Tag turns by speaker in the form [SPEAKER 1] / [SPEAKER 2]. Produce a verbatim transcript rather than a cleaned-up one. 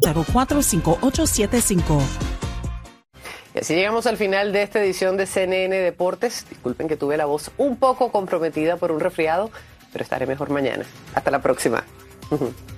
[SPEAKER 1] cero cuatro cinco ocho siete cinco.
[SPEAKER 2] Y así llegamos al final de esta edición de C N N Deportes. Disculpen que tuve la voz un poco comprometida por un resfriado, pero estaré mejor mañana. Hasta la próxima.